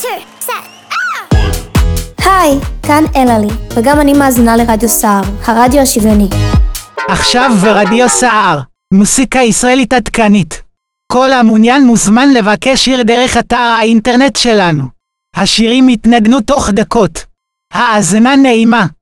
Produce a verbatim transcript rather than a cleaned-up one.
two, set. היי, כאן אלעלי, וגם אני מאזינה לרדיו סער, הרדיו השוויוני. עכשיו ברדיו סער, מוסיקה ישראלית עדכנית. כל המעוניין מוזמן לבקש שיר דרך אתר האינטרנט שלנו. השירים יתנגנו תוך דקות. האזנה נעימה.